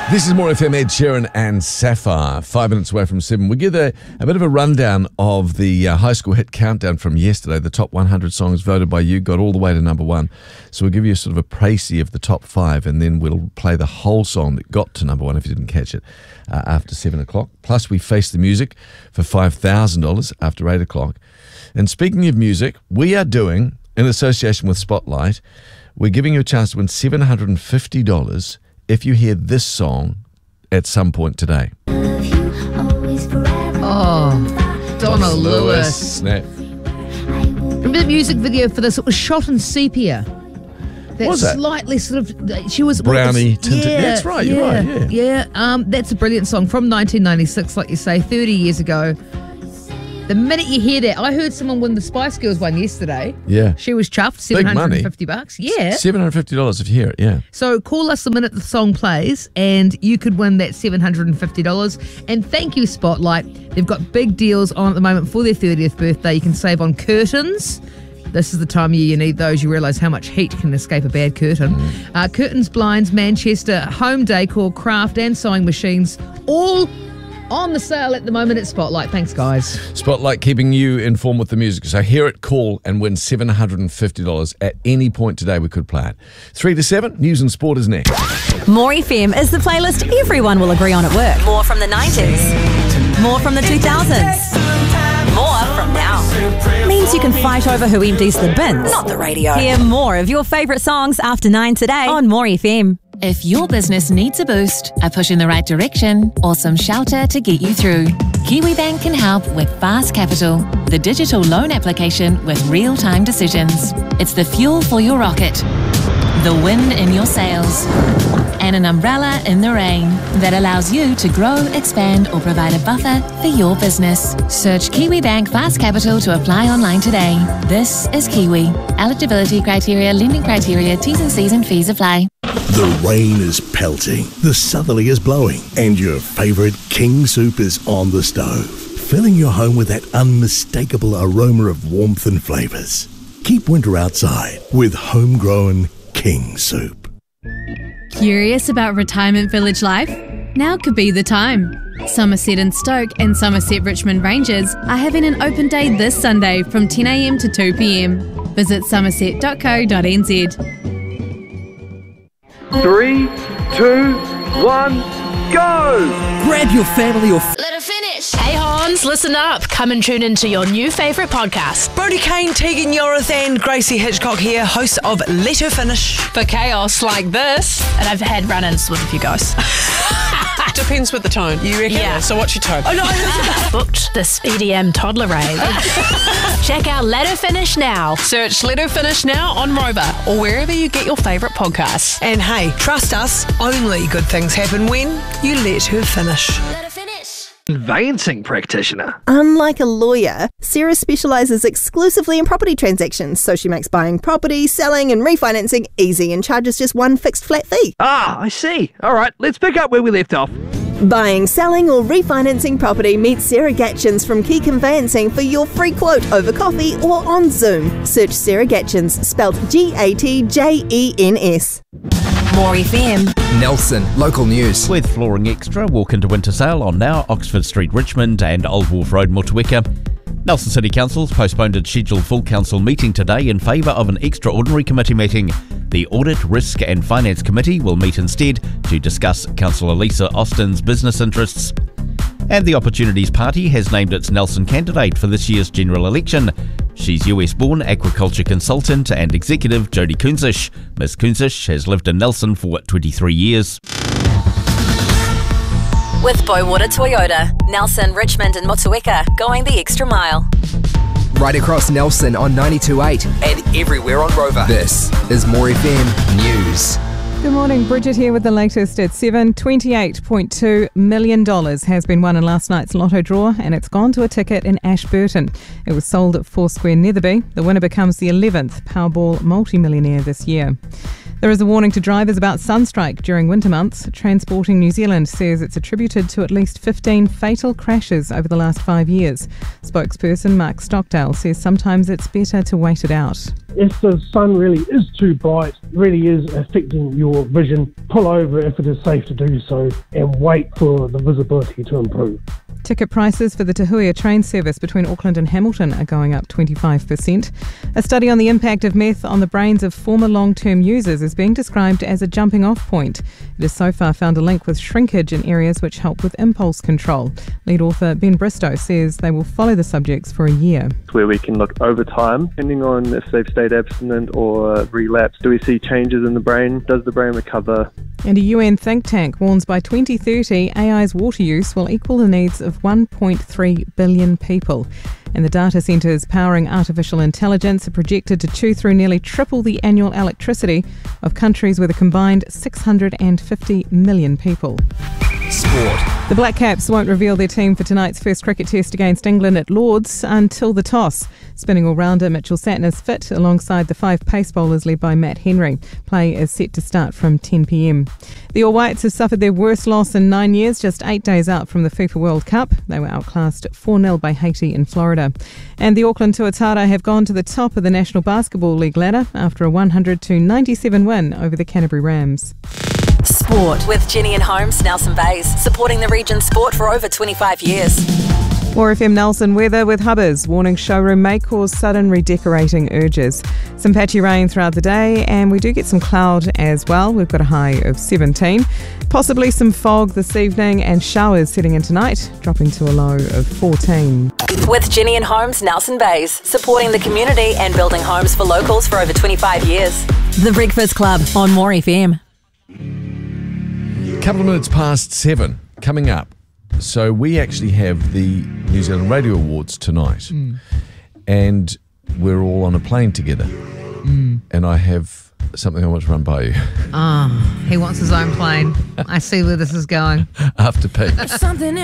This is More FM, Ed Sheeran and Sapphire, 5 minutes away from 7. We give a bit of a rundown of the high school hit countdown from yesterday. The top 100 songs voted by you got all the way to number 1. So we'll give you sort of a précis of the top 5, and then we'll play the whole song that got to number 1 if you didn't catch it after 7 o'clock. Plus, we face the music for $5,000 after 8 o'clock. And speaking of music, we are doing, in association with Spotlight, we're giving you a chance to win $750 if you hear this song at some point today. Oh, Donna Lewis. Snap. Remember the music video for this? It was shot in sepia. That Was it? slightly sort of, she was Brownie tinted. Yeah, That's right, you're right, yeah. That's a brilliant song from 1996, like you say, 30 years ago. The minute you hear that, I heard someone win the Spice Girls one yesterday. Yeah. She was chuffed, Big money. $750. Yeah. $750 if you hear it, yeah. So call us the minute the song plays and you could win that $750. And thank you, Spotlight. They've got big deals on at the moment for their 30th birthday. You can save on curtains. This is the time of year you need those. You realise how much heat can escape a bad curtain. Curtains, blinds, Manchester, home decor, craft and sewing machines, all on the sale at the moment at Spotlight. Thanks, guys. Spotlight keeping you informed with the music. So hear it, call and win $750 at any point today. We could play it. 3 to 7, news and sport is next. More FM is the playlist everyone will agree on at work. More from the 90s. More from the 2000s. More from now. Means you can fight over who empties the bins, not the radio. Hear more of your favourite songs after 9 today on More FM. If your business needs a boost, a push in the right direction, or some shelter to get you through, KiwiBank can help with Fast Capital, the digital loan application with real-time decisions. It's the fuel for your rocket, the wind in your sails, and an umbrella in the rain that allows you to grow, expand, or provide a buffer for your business. Search KiwiBank Fast Capital to apply online today. This is Kiwi. Eligibility criteria, lending criteria, T's and C's and fees apply. The rain is pelting, the southerly is blowing, and your favourite King soup is on the stove, filling your home with that unmistakable aroma of warmth and flavours. Keep winter outside with homegrown King soup. Curious about retirement village life? Now could be the time. Somerset and Stoke and Somerset Richmond Rangers are having an open day this Sunday from 10 a.m. to 2 p.m. Visit somerset.co.nz. 3, 2, 1, go! Grab your family or Let her finish. Hey Hans, listen up. Come and tune into your new favourite podcast. Brody Kane, Tegan Yorath and Gracie Hitchcock here, hosts of Let Her Finish. For chaos like this. And I've had run-ins with a few guys. Depends with the tone, you reckon? Yeah. So what's your tone? Oh no, booked this EDM toddler rave. Check out Let Her Finish now. Search Let Her Finish now on Rover or wherever you get your favourite podcasts. And hey, trust us, only good things happen when you let her finish. Let her finish. Conveyancing practitioner. Unlike a lawyer, Sarah specialises exclusively in property transactions, so she makes buying property, selling and refinancing easy and charges just one fixed flat fee. Ah, I see. All right, let's pick up where we left off. Buying, selling or refinancing property, meet Sarah Gatchins from Key Conveyancing for your free quote over coffee or on Zoom. Search Sarah Gatchins, spelled Gatjens. More FM. Nelson, local news. With Flooring Extra, walk into winter sale on Now, Oxford Street, Richmond and Old Wharf Road, Motueka. Nelson City Council's postponed its scheduled full council meeting today in favour of an extraordinary committee meeting. The Audit, Risk and Finance Committee will meet instead to discuss Councillor Lisa Austin's business interests. And the Opportunities Party has named its Nelson candidate for this year's general election. She's US-born aquaculture consultant and executive Jodie Kunzish. Ms. Kunzish has lived in Nelson for 23 years. With Bowater Toyota, Nelson, Richmond and Motueka, going the extra mile. Right across Nelson on 92.8 and everywhere on Rover. This is More FM News. Good morning, Bridget here with the latest at 7. $28.2 million has been won in last night's lotto draw and it's gone to a ticket in Ashburton. It was sold at Foursquare Netherby. The winner becomes the 11th Powerball multimillionaire this year. There is a warning to drivers about sunstrike during winter months. Transporting New Zealand says it's attributed to at least 15 fatal crashes over the last 5 years. Spokesperson Mark Stockdale says sometimes it's better to wait it out. If the sun really is too bright, really is affecting your your vision, pull over if it is safe to do so, and wait for the visibility to improve. Ticket prices for the Tahuia train service between Auckland and Hamilton are going up 25%. A study on the impact of meth on the brains of former long-term users is being described as a jumping-off point. It has so far found a link with shrinkage in areas which help with impulse control. Lead author Ben Bristow says they will follow the subjects for a year. Where we can look over time, depending on if they've stayed abstinent or relapsed. Do we see changes in the brain? Does the brain recover? And a UN think tank warns by 2030 AI's water use will equal the needs of 1.3 billion people. And the data centres powering artificial intelligence are projected to chew through nearly triple the annual electricity of countries with a combined 650 million people. Sport. The Black Caps won't reveal their team for tonight's first cricket test against England at Lords until the toss. Spinning all-rounder Mitchell Satner's fit alongside the 5 pace bowlers led by Matt Henry. Play is set to start from 10 p.m. The All Whites have suffered their worst loss in 9 years, just 8 days out from the FIFA World Cup. They were outclassed 4-0 by Haiti in Florida. And the Auckland Tuatara have gone to the top of the National Basketball League ladder after a 100-97 win over the Canterbury Rams. Sport with Jenny and Holmes, Nelson Bays, supporting the region's sport for over 25 years. More FM Nelson weather with Hubbers, warning showroom may cause sudden redecorating urges. Some patchy rain throughout the day, and we do get some cloud as well. We've got a high of 17. Possibly some fog this evening and showers setting in tonight, dropping to a low of 14. With Jenny and Holmes, Nelson Bays, supporting the community and building homes for locals for over 25 years. The Breakfast Club on More FM. Couple of minutes past 7 coming up. So we actually have the New Zealand Radio Awards tonight, and we're all on a plane together. And I have something I want to run by you. He wants his own plane. I see where this is going. After peak. Something